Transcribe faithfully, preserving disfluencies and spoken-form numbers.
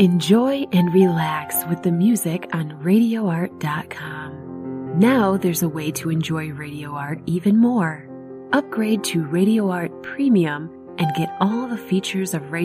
Enjoy and relax with the music on radio art dot com. Now there's a way to enjoy Radio Art even more. Upgrade to Radio Art Premium and get all the features of Radio